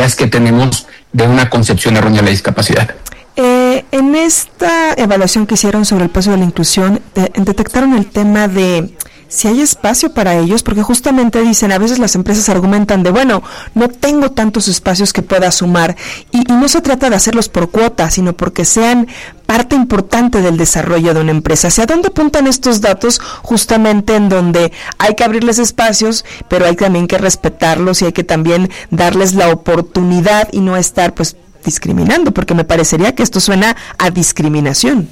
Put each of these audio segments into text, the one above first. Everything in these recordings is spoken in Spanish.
ideas que tenemos de una concepción errónea de la discapacidad. En esta evaluación que hicieron sobre el peso de la inclusión, detectaron el tema de si hay espacio para ellos, porque justamente dicen, a veces las empresas argumentan de, bueno, no tengo tantos espacios que pueda sumar, y no se trata de hacerlos por cuota, sino porque sean parte importante del desarrollo de una empresa. ¿Hacia dónde apuntan estos datos? Justamente en donde hay que abrirles espacios, pero hay también que respetarlos y hay que también darles la oportunidad y no estar pues discriminando, porque me parecería que esto suena a discriminación.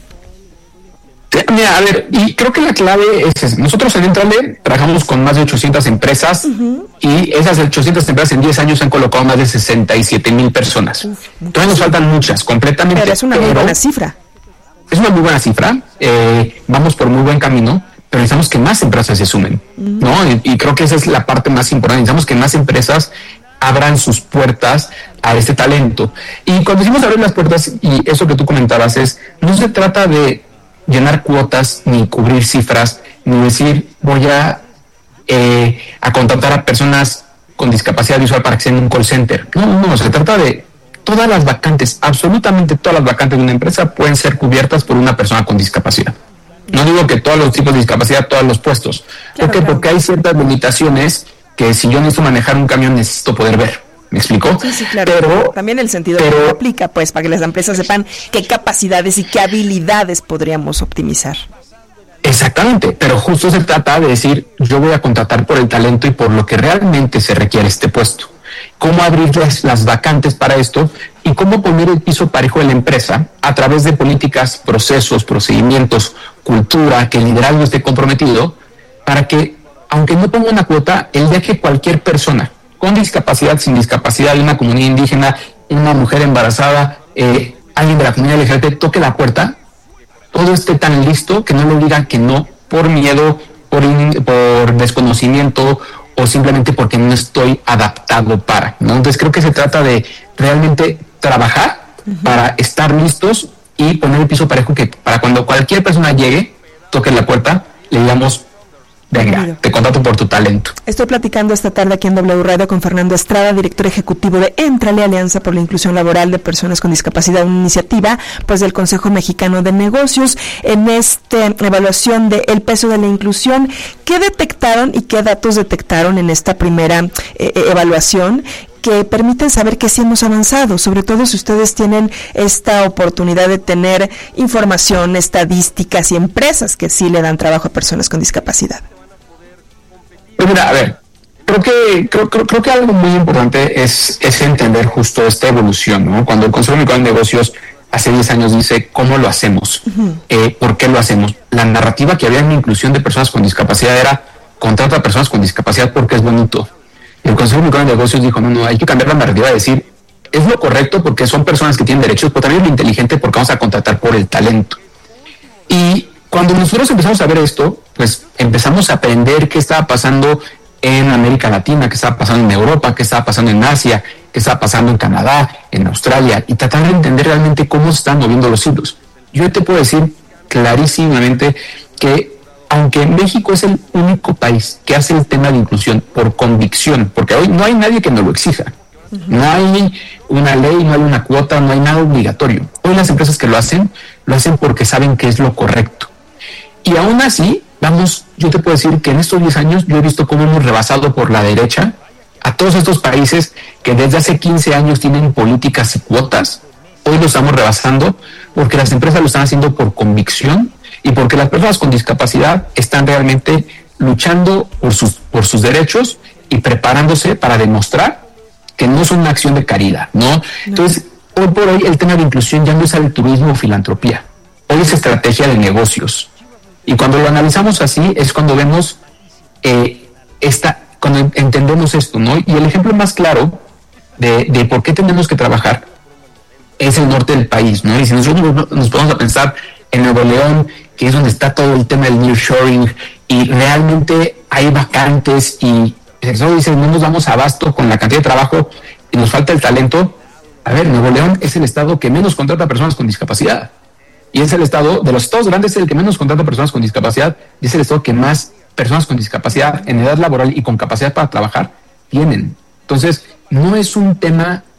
Mira, a ver, y creo que la clave es, nosotros en Entrale trabajamos con más de 800 empresas, y esas 800 empresas en 10 años han colocado más de 67,000 personas. Todavía nos faltan muchas, completamente. Pero es una muy buena cifra. Es una muy buena cifra, vamos por muy buen camino, pero necesitamos que más empresas se sumen, ¿no? Y creo que esa es la parte más importante, necesitamos que más empresas abran sus puertas a este talento. Y cuando decimos abrir las puertas, y eso que tú comentabas no se trata de llenar cuotas, ni cubrir cifras, ni decir voy a contratar a personas con discapacidad visual para que estén en un call center. No, se trata de todas las vacantes, absolutamente todas las vacantes de una empresa pueden ser cubiertas por una persona con discapacidad. No digo que todos los tipos de discapacidad, todos los puestos. Claro, ¿Por qué? Porque hay ciertas limitaciones que si yo necesito manejar un camión necesito poder ver. ¿Me explico? Sí, claro. Pero también el sentido que aplica, pues, para que las empresas sepan qué capacidades y qué habilidades podríamos optimizar. Exactamente, pero justo se trata de decir, yo voy a contratar por el talento y por lo que realmente se requiere este puesto. Cómo abrir las vacantes para esto y cómo poner el piso parejo de la empresa a través de políticas, procesos, procedimientos, cultura, que el liderazgo esté comprometido para que, aunque no ponga una cuota, el día que cualquier persona con discapacidad, sin discapacidad, de una comunidad indígena, una mujer embarazada, alguien de la comunidad LGBT toque la puerta, todo esté tan listo que no le digan que no por miedo, por desconocimiento o simplemente porque no estoy adaptado para, ¿no? Entonces creo que se trata de realmente trabajar para estar listos y poner el piso parejo, que para cuando cualquier persona llegue, toque la puerta, le digamos, venga, te contrato por tu talento. Estoy platicando esta tarde aquí en W Radio con Fernando Estrada, director ejecutivo de Entrale, Alianza por la Inclusión Laboral de Personas con Discapacidad, una iniciativa pues del Consejo Mexicano de Negocios. En esta evaluación del peso de la inclusión, ¿qué detectaron y qué datos detectaron en esta primera evaluación que permiten saber que sí hemos avanzado, sobre todo si ustedes tienen esta oportunidad de tener información, estadísticas y empresas que sí le dan trabajo a personas con discapacidad? Pues mira, a ver, creo que algo muy importante es entender justo esta evolución, ¿no? Cuando el Consejo Mexicano de Negocios hace 10 años dice, ¿cómo lo hacemos? ¿Por qué lo hacemos? La narrativa que había en la inclusión de personas con discapacidad era, contrata a personas con discapacidad porque es bonito. El Consejo Mexicano de Negocios dijo, no, hay que cambiar la narrativa de decir, es lo correcto porque son personas que tienen derechos, pero también es lo inteligente porque vamos a contratar por el talento. Y cuando nosotros empezamos a ver esto, pues empezamos a aprender qué estaba pasando en América Latina, qué estaba pasando en Europa, qué estaba pasando en Asia, qué estaba pasando en Canadá, en Australia, y tratar de entender realmente cómo se están moviendo los hilos. Yo te puedo decir clarísimamente que aunque México es el único país que hace el tema de inclusión por convicción, porque hoy no hay nadie que nos lo exija, no hay una ley, no hay una cuota, no hay nada obligatorio. Hoy las empresas que lo hacen porque saben que es lo correcto. Y aún así, yo te puedo decir que en estos 10 años yo he visto cómo hemos rebasado por la derecha a todos estos países que desde hace 15 años tienen políticas y cuotas. Hoy lo estamos rebasando porque las empresas lo están haciendo por convicción y porque las personas con discapacidad están realmente luchando por sus derechos y preparándose para demostrar que no es una acción de caridad, ¿no? Entonces, hoy por hoy el tema de inclusión ya no es altruismo o filantropía. Hoy es estrategia de negocios. Y cuando lo analizamos así es cuando vemos cuando entendemos esto, ¿no? Y el ejemplo más claro de por qué tenemos que trabajar es el norte del país, ¿no? Y si nosotros nos ponemos a pensar en Nuevo León, que es donde está todo el tema del nearshoring, y realmente hay vacantes y eso dice, no nos damos abasto con la cantidad de trabajo y nos falta el talento. A ver, Nuevo León es el estado que menos contrata personas con discapacidad. Y es el estado, de los estados grandes, es el que menos contrata personas con discapacidad, y es el estado que más personas con discapacidad en edad laboral y con capacidad para trabajar tienen. Entonces, no es un tema